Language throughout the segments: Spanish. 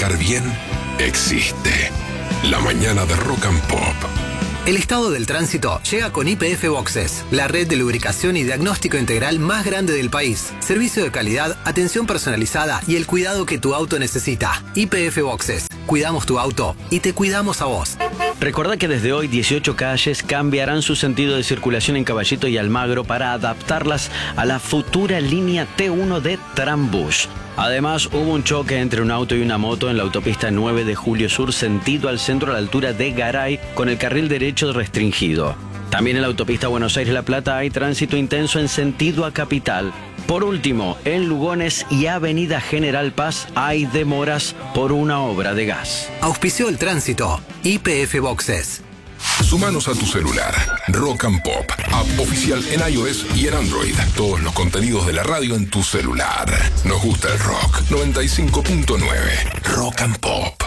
comunicar bien existe. La mañana de Rock and Pop. El estado del tránsito llega con YPF Boxes, la red de lubricación y diagnóstico integral más grande del país. Servicio de calidad, atención personalizada y el cuidado que tu auto necesita. YPF Boxes. Cuidamos tu auto y te cuidamos a vos. Recordá que desde hoy 18 calles cambiarán su sentido de circulación en Caballito y Almagro para adaptarlas a la futura línea T1 de Trambús. Además, hubo un choque entre un auto y una moto en la autopista 9 de Julio Sur, sentido al centro a la altura de Garay, con el carril derecho restringido. También en la autopista Buenos Aires-La Plata hay tránsito intenso en sentido a Capital. Por último, en Lugones y Avenida General Paz hay demoras por una obra de gas. Auspició el tránsito. YPF Boxes. Sumanos a tu celular. Rock and Pop, app oficial en iOS y en Android. Todos los contenidos de la radio en tu celular. Nos gusta el rock. 95.9. Rock and Pop.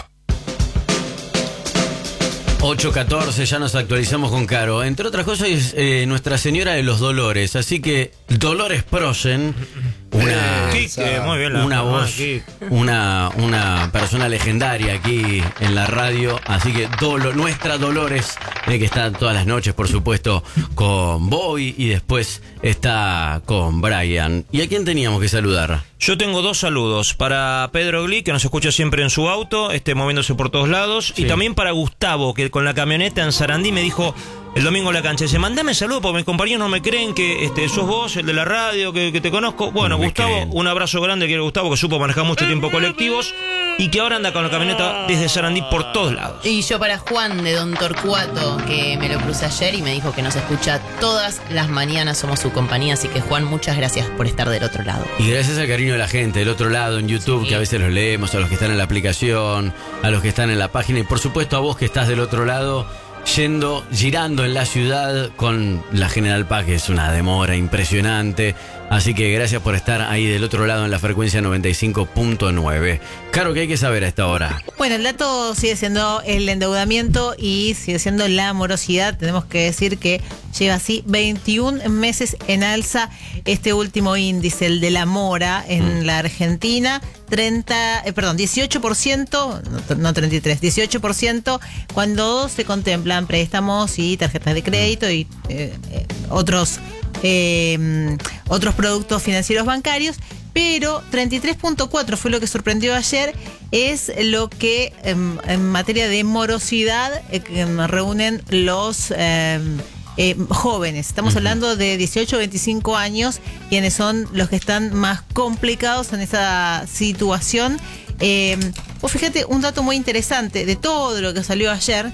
8:14, ya nos actualizamos con Caro. Entre otras cosas, es Nuestra Señora de los Dolores. Así que Dolores Prosen, una voz, una persona legendaria aquí en la radio. Así que nuestra Dolores, que está todas las noches, por supuesto, con Boy y después está con Brian. ¿Y a quién teníamos que saludar? Yo tengo dos saludos. Para Pedro Gli, que nos escucha siempre en su auto, moviéndose por todos lados. Sí. Y también para Gustavo, que con la camioneta en Sarandí me dijo el domingo en la cancha, dice, mandame saludos porque mis compañeros no me creen que sos vos, el de la radio, que te conozco. Bueno, no Gustavo, creen. Un abrazo grande, quiero Gustavo, que supo manejar mucho tiempo colectivos y que ahora anda con la camioneta desde Sarandí por todos lados. Y yo para Juan de Don Torcuato, que me lo crucé ayer y me dijo que nos escucha todas las mañanas, somos su compañía, así que Juan, muchas gracias por estar del otro lado. Y gracias al cariño de la gente del otro lado en YouTube, sí, que a veces los leemos, a los que están en la aplicación, a los que están en la página y por supuesto a vos que estás del otro lado, girando en la ciudad con la General Paz, que es una demora impresionante. Así que gracias por estar ahí del otro lado en la frecuencia 95.9. Caro, ¿qué hay que saber a esta hora? Bueno, el dato sigue siendo el endeudamiento y sigue siendo la morosidad. Tenemos que decir que lleva así 21 meses en alza este último índice, el de la mora en la Argentina. 18%, no 33, 18% cuando se contemplan préstamos y tarjetas de crédito y otros productos financieros bancarios, pero 33.4 fue lo que sorprendió ayer, es lo que en materia de morosidad reúnen los jóvenes. Estamos hablando de 18 a 25 años, quienes son los que están más complicados en esa situación. Fíjate, un dato muy interesante de todo lo que salió ayer,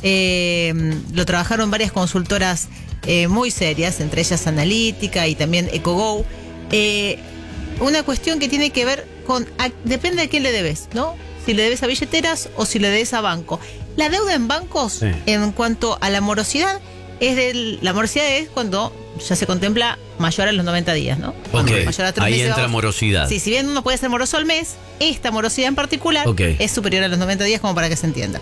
lo trabajaron varias consultoras muy serias, entre ellas Analítica y también EcoGo. Una cuestión que tiene que ver con, depende de quién le debes, ¿no? Si le debes a billeteras o si le debes a banco. La deuda en bancos, sí, en cuanto a la morosidad, la morosidad es cuando ya se contempla mayor a los 90 días, ¿no? Okay. Mayor a 3 ahí meses, entra morosidad. Sí, si bien uno puede ser moroso al mes, esta morosidad en particular es superior a los 90 días, como para que se entienda.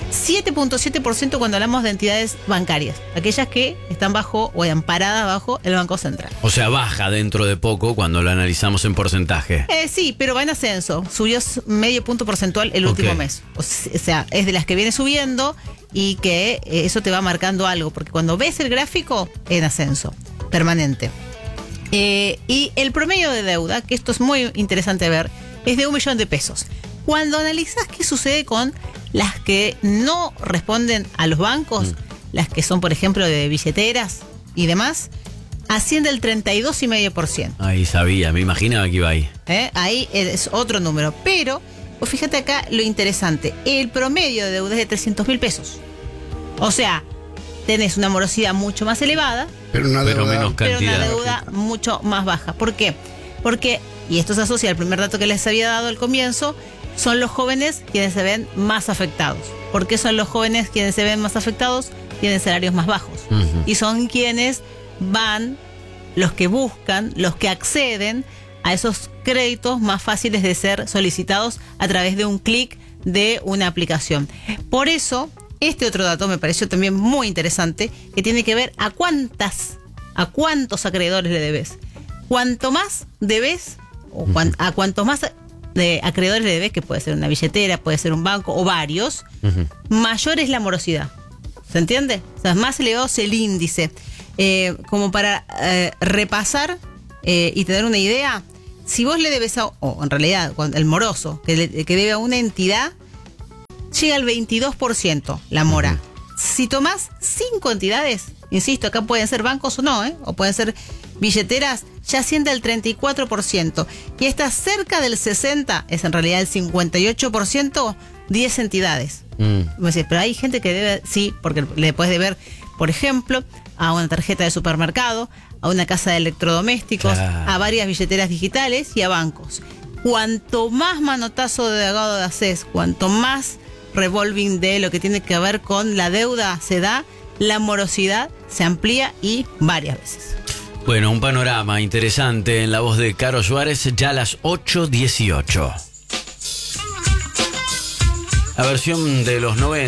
7.7% cuando hablamos de entidades bancarias, aquellas que están bajo o amparadas bajo el Banco Central. O sea, baja dentro de poco cuando lo analizamos en porcentaje. Sí, pero va en ascenso. Subió medio punto porcentual el último mes. O sea, es de las que viene subiendo y que eso te va marcando algo, porque cuando ves el gráfico, en ascenso permanente. Y el promedio de deuda, que esto es muy interesante ver, es de 1 millón de pesos. Cuando analizás qué sucede con las que no responden a los bancos, las que son, por ejemplo, de billeteras y demás, asciende el 32,5%. Ahí sabía, me imaginaba que iba ahí. Ahí es otro número. Pero, fíjate acá lo interesante, el promedio de deuda es de 300.000 pesos. O sea, tenés una morosidad mucho más elevada, pero menos cantidad. Pero una deuda mucho más baja. ¿Por qué? Porque, y esto se asocia al primer dato que les había dado al comienzo, son los jóvenes quienes se ven más afectados. ¿Por qué son los jóvenes quienes se ven más afectados? Tienen salarios más bajos. Y son quienes van, los que buscan, los que acceden a esos créditos más fáciles de ser solicitados a través de un clic de una aplicación. Por eso, este otro dato me pareció también muy interesante, que tiene que ver a cuántos acreedores le debes. Cuanto más debes, o a cuanto más de acreedores le debes, que puede ser una billetera, puede ser un banco o varios, mayor es la morosidad. ¿Se entiende? O sea, más elevado es el índice. Como para repasar y tener una idea, si vos le debes o en realidad el moroso que debe a una entidad, llega al 22% la mora. Si tomás 5 entidades, insisto, acá pueden ser bancos o no, o pueden ser billeteras, ya asciende al 34%. Y está cerca del 60%, es en realidad el 58%, 10 entidades. Pero hay gente que debe, sí, porque le puedes deber, por ejemplo, a una tarjeta de supermercado, a una casa de electrodomésticos, a varias billeteras digitales y a bancos. Cuanto más manotazo de abogado haces, cuanto más revolving de lo que tiene que ver con la deuda se da, la morosidad se amplía y varias veces. Bueno, un panorama interesante en la voz de Caro Suárez, ya a las 8:18. La versión de los 90.